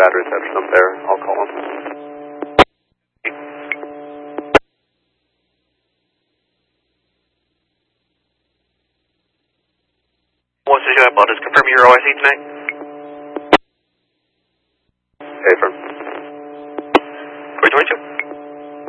bad reception up there. I'll call him. What's the job? I'll just confirm your OIC tonight. Affirm. 422.